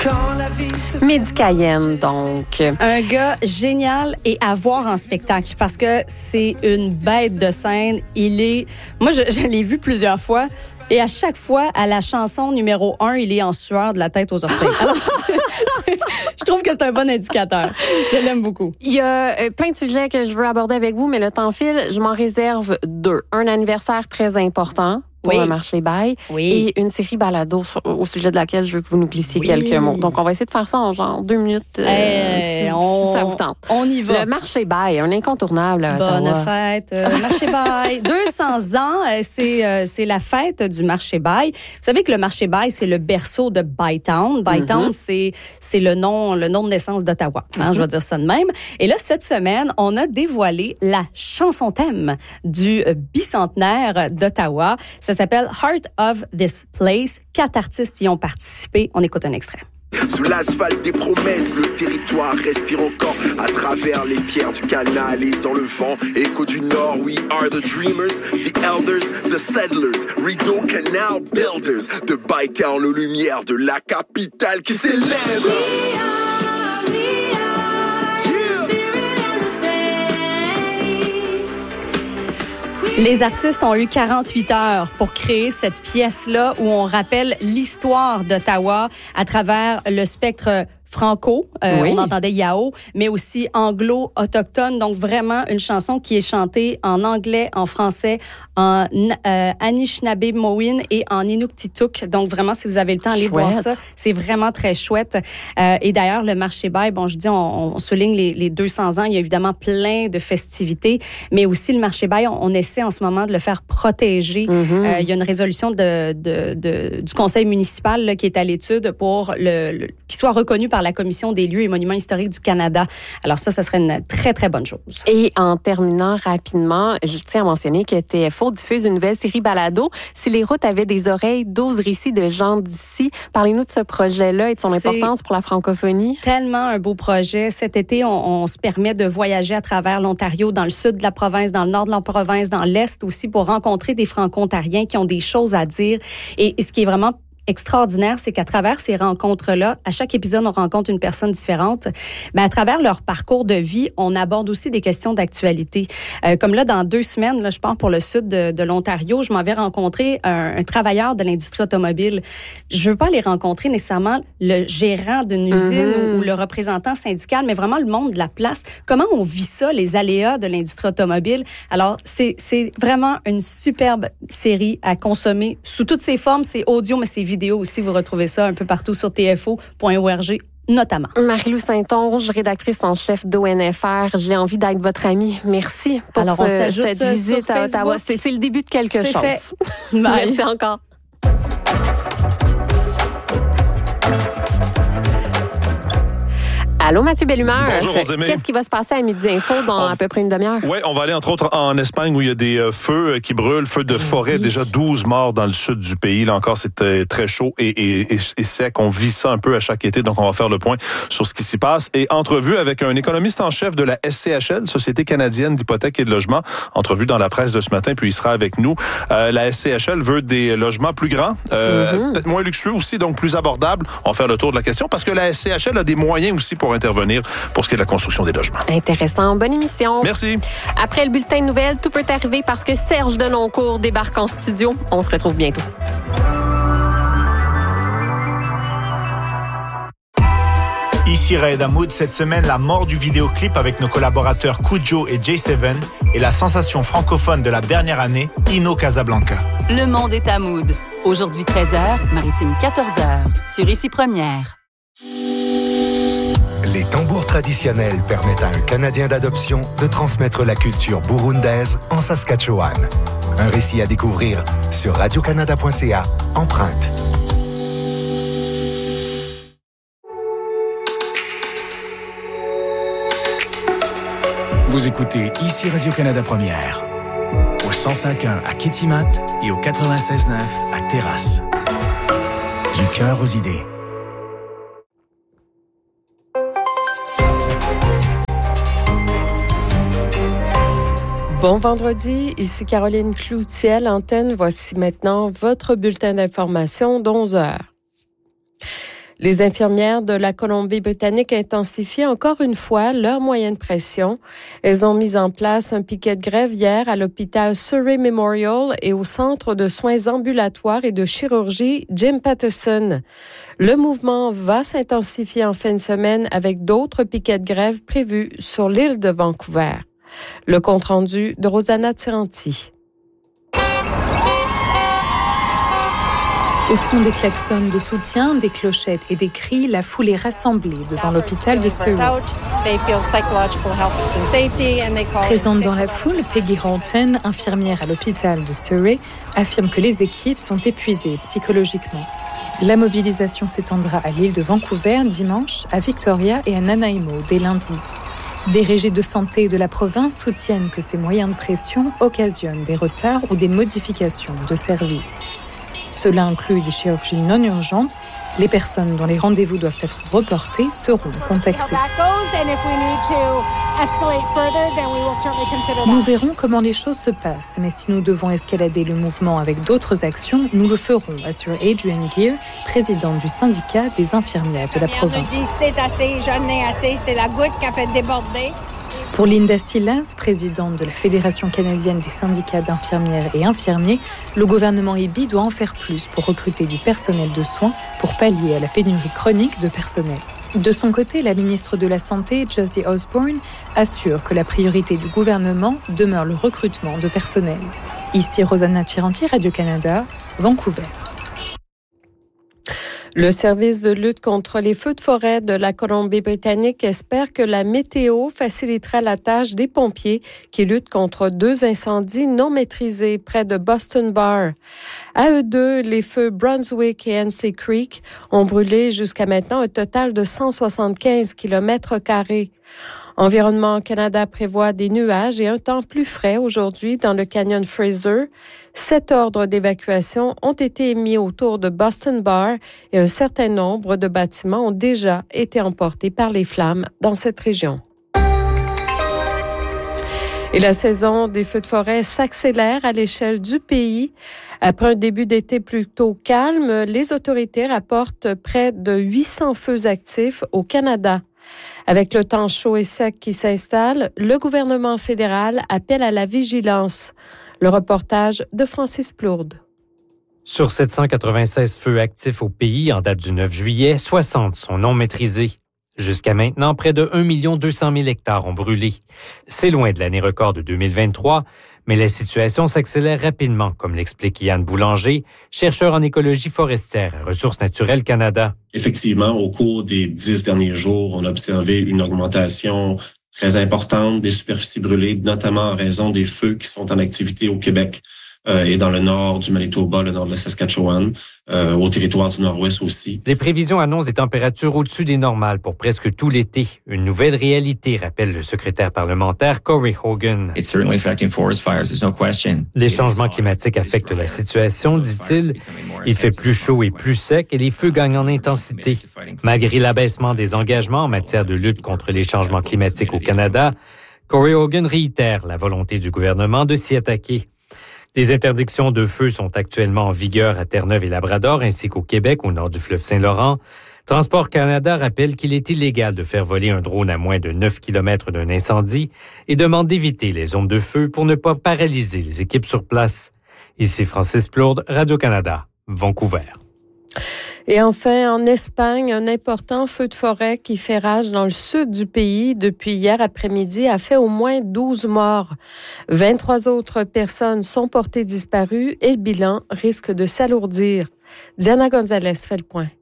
Midi Cayenne, donc. Un gars génial et à voir en spectacle parce que c'est une bête de scène. Moi, je l'ai vu plusieurs fois. Et à chaque fois, à la chanson numéro 1, il est en sueur de la tête aux orteils. Alors, je trouve que c'est un bon indicateur. Je l'aime beaucoup. Il y a plein de sujets que je veux aborder avec vous, mais le temps file. Je m'en réserve 2. Un anniversaire très important pour le marché Bail et une série balado au sujet de laquelle je veux que vous nous glissiez quelques mots. Donc, on va essayer de faire ça en genre 2 minutes. Si ça vous tente. On y va. Le marché Bail, un incontournable à Ottawa. Bonne fête. Marché Bail. 200 ans, c'est la fête du marché Bail. Vous savez que le marché Bail, c'est le berceau de Bytown. Bytown, c'est le nom de naissance d'Ottawa. Je vais dire ça de même. Et là, cette semaine, on a dévoilé la chanson thème du bicentenaire d'Ottawa. Ça s'appelle Heart of This Place. 4 artistes y ont participé. On écoute un extrait. Sous l'asphalte des promesses, le territoire respire encore à travers les pierres du canal et dans le vent. Écho du Nord, we are the dreamers, the elders, the settlers, Rideau Canal builders. De Bytown aux lumières de la capitale qui s'élève. Les artistes ont eu 48 heures pour créer cette pièce-là où on rappelle l'histoire d'Ottawa à travers le spectre franco, on entendait Yao, mais aussi anglo-autochtone. Donc, vraiment une chanson qui est chantée en anglais, en français, en Anishinaabe-Mowin et en Inuktitut. Donc, vraiment, si vous avez le temps, allez voir ça. C'est vraiment très chouette. Et d'ailleurs, le marché Bail, je dis, on souligne les 200 ans. Il y a évidemment plein de festivités, mais aussi le marché Bail, on essaie en ce moment de le faire protéger. Il y a une résolution du conseil municipal là, qui est à l'étude pour qu'il soit reconnu par la Commission des lieux et monuments historiques du Canada. Alors ça serait une très, très bonne chose. Et en terminant rapidement, je tiens à mentionner que TFO diffuse une nouvelle série balado. Si les routes avaient des oreilles, 12 récits de gens d'ici. Parlez-nous de ce projet-là et de son importance pour la francophonie. Tellement un beau projet. Cet été, on se permet de voyager à travers l'Ontario, dans le sud de la province, dans le nord de la province, dans l'est aussi, pour rencontrer des franco-ontariens qui ont des choses à dire. Et ce qui est vraiment extraordinaire, c'est qu'à travers ces rencontres-là, à chaque épisode, on rencontre une personne différente. Mais à travers leur parcours de vie, on aborde aussi des questions d'actualité. Comme là, dans 2 semaines, là, je pars pour le sud de l'Ontario, je m'en vais rencontrer un travailleur de l'industrie automobile. Je veux pas aller rencontrer nécessairement le gérant d'une usine ou le représentant syndical, mais vraiment le monde de la place. Comment on vit ça, les aléas de l'industrie automobile? Alors, c'est vraiment une superbe série à consommer sous toutes ses formes. C'est audio, mais c'est vidéo aussi. Vous retrouvez ça un peu partout sur tfo.org notamment. Marie-Lou Saint-Onge, rédactrice en chef d'ONFR. J'ai envie d'être votre amie. Merci pour cette visite à Ottawa. C'est le début de quelque chose. Fait. Merci encore. Allô, Mathieu Bellumeur. Bonjour, Rosemée. Qu'est-ce qui va se passer à Midi Info dans à peu près une demi-heure? Oui, on va aller entre autres en Espagne où il y a des feux qui brûlent, feux de forêt, déjà 12 morts dans le sud du pays. Là encore, c'est très chaud et sec. On vit ça un peu à chaque été, donc on va faire le point sur ce qui s'y passe. Et entrevue avec un économiste en chef de la SCHL, Société canadienne d'hypothèques et de logement. Entrevue dans la presse de ce matin, puis il sera avec nous. La SCHL veut des logements plus grands, peut-être moins luxueux aussi, donc plus abordables. On va faire le tour de la question parce que la SCHL a des moyens aussi pour intervenir pour ce qui est de la construction des logements. Intéressant. Bonne émission. Merci. Après le bulletin de nouvelles, tout peut arriver parce que Serge Denoncourt débarque en studio. On se retrouve bientôt. Ici Raed Hamoud, cette semaine, la mort du vidéoclip avec nos collaborateurs Kujo et J7 et la sensation francophone de la dernière année, Ino Casablanca. Le monde est à Mood. Aujourd'hui 13h, Maritime 14h, sur Ici Première. Les tambours traditionnels permettent à un Canadien d'adoption de transmettre la culture burundaise en Saskatchewan. Un récit à découvrir sur radiocanada.ca, Empreinte. Vous écoutez ici Radio-Canada Première, au 105.1 à Kitimat et au 96.9 à Terrasse. Du cœur aux idées. Bon vendredi, ici Caroline Cloutier, l'antenne. Voici maintenant votre bulletin d'information d'11 heures. Les infirmières de la Colombie-Britannique intensifient encore une fois leur moyen de pression. Elles ont mis en place un piquet de grève hier à l'hôpital Surrey Memorial et au centre de soins ambulatoires et de chirurgie Jim Pattison. Le mouvement va s'intensifier en fin de semaine avec d'autres piquets de grève prévus sur l'île de Vancouver. Le compte-rendu de Rosanna Tiranti. Au son des klaxons de soutien, des clochettes et des cris, la foule est rassemblée devant l'hôpital de Surrey. Présente dans la foule, Peggy Horton, infirmière à l'hôpital de Surrey, affirme que les équipes sont épuisées psychologiquement. La mobilisation s'étendra à l'île de Vancouver dimanche, à Victoria et à Nanaimo dès lundi. Des régies de santé de la province soutiennent que ces moyens de pression occasionnent des retards ou des modifications de services. Cela inclut des chirurgies non urgentes. Les personnes dont les rendez-vous doivent être reportés seront contactées. Nous verrons comment les choses se passent, mais si nous devons escalader le mouvement avec d'autres actions, nous le ferons, assure Adrienne Gear, présidente du syndicat des infirmières de la province. C'est assez, j'en ai assez, c'est la goutte qui a fait déborder. Pour Linda Silas, présidente de la Fédération canadienne des syndicats d'infirmières et infirmiers, le gouvernement Eby doit en faire plus pour recruter du personnel de soins pour pallier à la pénurie chronique de personnel. De son côté, la ministre de la Santé, Josie Osborne, assure que la priorité du gouvernement demeure le recrutement de personnel. Ici Rosanna Tiranti, Radio-Canada, Vancouver. Le service de lutte contre les feux de forêt de la Colombie-Britannique espère que la météo facilitera la tâche des pompiers qui luttent contre 2 incendies non maîtrisés près de Boston Bar. À eux deux, les feux Brunswick et NC Creek ont brûlé jusqu'à maintenant un total de 175 km². Environnement Canada prévoit des nuages et un temps plus frais aujourd'hui dans le canyon Fraser. 7 ordres d'évacuation ont été émis autour de Boston Bar et un certain nombre de bâtiments ont déjà été emportés par les flammes dans cette région. Et la saison des feux de forêt s'accélère à l'échelle du pays. Après un début d'été plutôt calme, les autorités rapportent près de 800 feux actifs au Canada. Avec le temps chaud et sec qui s'installe, le gouvernement fédéral appelle à la vigilance. Le reportage de Francis Plourde. Sur 796 feux actifs au pays en date du 9 juillet, 60 sont non maîtrisés. Jusqu'à maintenant, près de 1 200 000 hectares ont brûlé. C'est loin de l'année record de 2023, mais la situation s'accélère rapidement, comme l'explique Yann Boulanger, chercheur en écologie forestière à Ressources naturelles Canada. Effectivement, au cours des 10 derniers jours, on a observé une augmentation très importante des superficies brûlées, notamment en raison des feux qui sont en activité au Québec et dans le nord du Manitoba, le nord de la Saskatchewan, au territoire du Nord-Ouest aussi. Les prévisions annoncent des températures au-dessus des normales pour presque tout l'été. Une nouvelle réalité, rappelle le secrétaire parlementaire Corey Hogan. Les changements climatiques affectent la situation, dit-il. Il fait plus chaud et plus sec et les feux gagnent en intensité. Malgré l'abaissement des engagements en matière de lutte contre les changements climatiques au Canada, Corey Hogan réitère la volonté du gouvernement de s'y attaquer. Des interdictions de feu sont actuellement en vigueur à Terre-Neuve et Labrador, ainsi qu'au Québec, au nord du fleuve Saint-Laurent. Transport Canada rappelle qu'il est illégal de faire voler un drone à moins de 9 km d'un incendie et demande d'éviter les zones de feu pour ne pas paralyser les équipes sur place. Ici Francis Plourde, Radio-Canada, Vancouver. Et enfin, en Espagne, un important feu de forêt qui fait rage dans le sud du pays depuis hier après-midi a fait au moins 12 morts. 23 autres personnes sont portées disparues et le bilan risque de s'alourdir. Diana Gonzalez fait le point.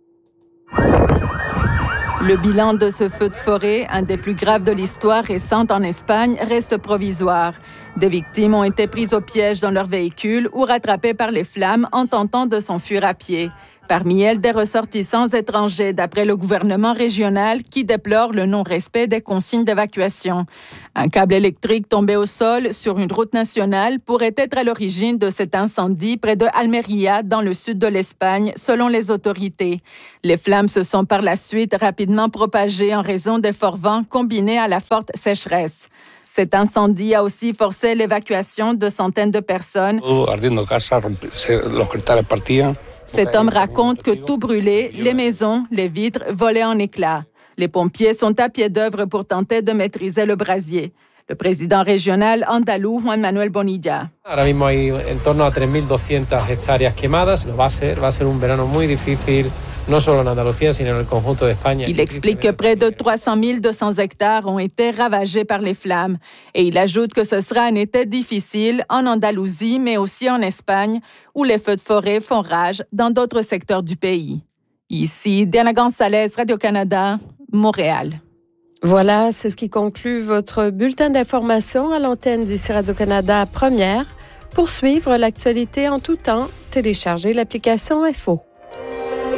Le bilan de ce feu de forêt, un des plus graves de l'histoire récente en Espagne, reste provisoire. Des victimes ont été prises au piège dans leur véhicule ou rattrapées par les flammes en tentant de s'enfuir à pied. Parmi elles, des ressortissants étrangers, d'après le gouvernement régional qui déplore le non-respect des consignes d'évacuation. Un câble électrique tombé au sol sur une route nationale pourrait être à l'origine de cet incendie près de Almería, dans le sud de l'Espagne, selon les autorités. Les flammes se sont par la suite rapidement propagées en raison des forts vents combinés à la forte sécheresse. Cet incendie a aussi forcé l'évacuation de centaines de personnes. Cet homme raconte que tout brûlait, les maisons, les vitres volaient en éclats. Les pompiers sont à pied d'œuvre pour tenter de maîtriser le brasier. Le président régional andalou, Juan Manuel Bonilla. Ahora mismo hay en torno a 3.200 hectáreas quemadas. Va a ser un verano muy difícil, no solo en Andalucía, sino en el conjunto de España. Il explique que près de 300 200 hectares ont été ravagés par les flammes. Et il ajoute que ce sera un été difficile en Andalousie, mais aussi en Espagne, où les feux de forêt font rage dans d'autres secteurs du pays. Ici, Diana Gonzalez, Radio-Canada, Montréal. Voilà, c'est ce qui conclut votre bulletin d'information à l'antenne d'ici Radio-Canada Première. Pour suivre l'actualité en tout temps, téléchargez l'application Info.